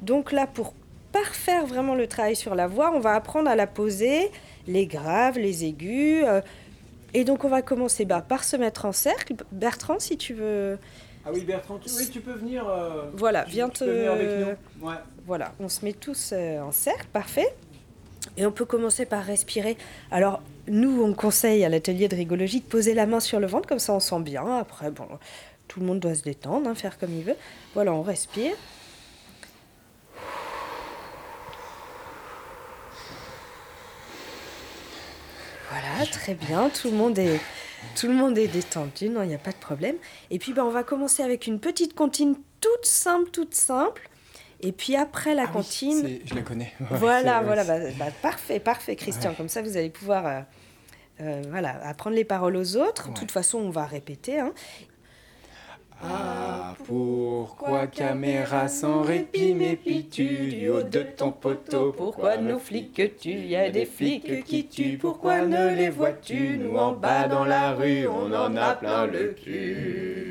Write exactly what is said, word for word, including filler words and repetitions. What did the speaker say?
Donc là, pour parfaire vraiment le travail sur la voix, on va apprendre à la poser, les graves, les aigus. Euh, et donc, on va commencer bah, par se mettre en cercle. Bertrand, si tu veux... Ah oui, Bertrand, tu, oui, tu peux venir. Euh, voilà, tu, viens tu te... peux venir avec nous. Ouais. Voilà, on se met tous euh, en cercle, parfait. Et on peut commencer par respirer. Alors, nous, on conseille à l'atelier de rigologie de poser la main sur le ventre, comme ça on sent bien. Après, bon, tout le monde doit se détendre, hein, faire comme il veut. Voilà, on respire. Voilà, très bien, tout le monde est, tout le monde est détendu, non, il n'y a pas de problème. Et puis, ben, on va commencer avec une petite comptine toute simple, toute simple. Et puis après la ah comptine... Oui, je la connais. Ouais, voilà, c'est, voilà, ouais, bah, bah, parfait, parfait, Christian. Ouais. Comme ça, vous allez pouvoir euh, euh, voilà, apprendre les paroles aux autres. Ouais. De toute façon, on va répéter. Hein. Ah, pourquoi caméra sans répit m'épis-tu du haut de ton poteau? Pourquoi nous fliques-tu? Il y a des flics qui tuent. Pourquoi ne les vois-tu? Nous en bas dans la rue, on en a plein le cul.